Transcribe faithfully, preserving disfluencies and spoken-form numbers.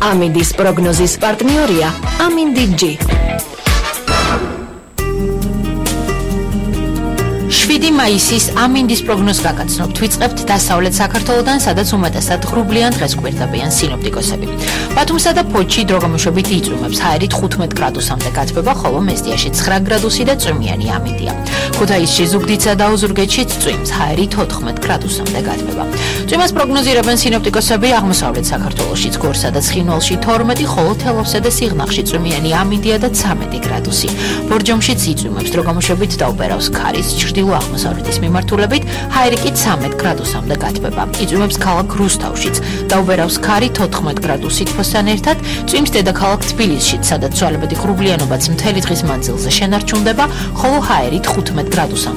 ამინდის პროგნოზის პარტნიორია ამინდი ჯი. შვიდი მაისის ამინდის პროგნოზს გაგაცნობთ. ვიწყებთ დასავლეთ საქართველოდან, სადაც უმეტესად ღრუბლიან დღეს გვერდებიან სინოპტიკოსები. ბათუმსა და ფოთში დროგამოშვებით იწვიმებს, ჰაერით თხუთმეტ გრადუსამდე გათბება, ხოლო მესტიაში ცხრა გრადუსი და წვიმიანი ამინდია. ქუთაისში, ზუგდიდსა და ოზურგეთშიც წვიმს, ჰაერით ოთხმეტ გრადუსამდე გათბება. წვიმას პროგნოზირებენ სინოპტიკოსები აღმოსავლეთ საქართველოშიც, გორსა და ცხინვალში თორმეტი, ხოლო თელავსა და სიღნაღში წვიმიანი ამინდია და ცამეტი გრადუსი. ბორჯომშიც იწვიმებს, დროგამოშვებით დაუბერავს ქარის, ჩრდილო აღმოსავლეთის მიმართულებით, ჰაერი კი ცამეტ გრადუსამდე გათბება. იწვიმებს ქალაქ რუსთავშიც, დაუბერავს ქარი თოთხმეტ გრადუსი თბოსთან ერთად, წვიმს დედაქალაქ თბილისშიც, სადაც ცვალებადი ღრუბლიანობაც მთელი დღის მანძილზე შენარჩუნდება, ხოლო ჰაერი თხუთმეტ გრადუსამდე